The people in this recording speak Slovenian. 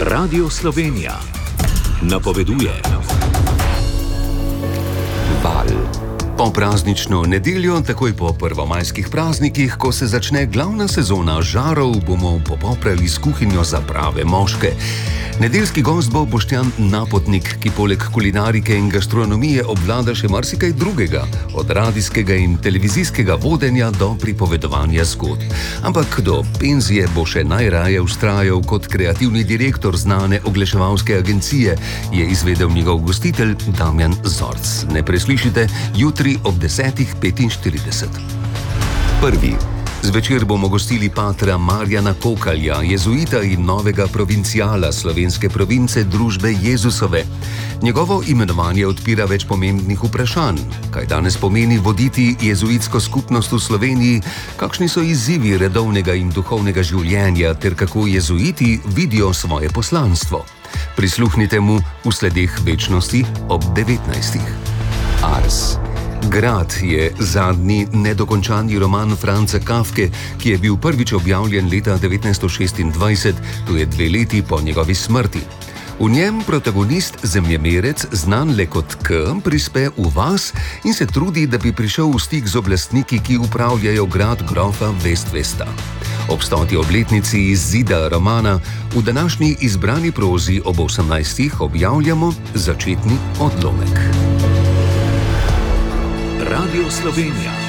Radio Slovenija napoveduje val. Po praznično nedeljo, takoj po prvomajskih praznikih, ko se začne glavna sezona žarov, bomo popoprali s kuhinjo za prave moške. Nedeljski gost bo Boštjan Napotnik, ki poleg kulinarike in gastronomije obvlada še marsikaj drugega, od radijskega in televizijskega vodenja do pripovedovanja zgodb. Ampak do penzije bo še najraje vztrajal kot kreativni direktor znane oglaševalske agencije, je izvedel njegov gostitelj Damjan Zorc. Ne preslišite, jutri ob 10:45. Prvi. Zvečer bomo gostili patra Marjana Kokalja, jezuita in novega provincijala slovenske province družbe Jezusove. Njegovo imenovanje odpira več pomembnih vprašanj. Kaj danes pomeni voditi jezuitsko skupnost v Sloveniji, kakšni so izzivi redovnega in duhovnega življenja ter kako jezuiti vidijo svoje poslanstvo. Prisluhnite mu v Sledeh večnosti ob 19. Ars. Grad je zadnji nedokončani roman Franza Kafke, ki je bil prvič objavljen leta 1926, to je 2 leti po njegovi smrti. V njem protagonist zemljemerec, znan le kot K, prispe v vas in se trudi, da bi prišel v stik z oblastniki, ki upravljajo grad grofa Westvesta. Ob 100. obletnici izida romana v današnji izbrani prozi ob 18. objavljamo začetni odlomek. Radio Slovenija.